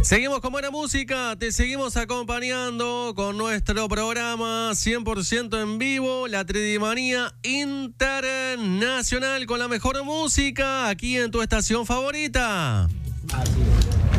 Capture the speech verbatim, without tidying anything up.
Seguimos con buena música, te seguimos acompañando con nuestro programa cien por ciento en vivo, la Tridimanía Internacional con la mejor música aquí en tu estación favorita. Así es.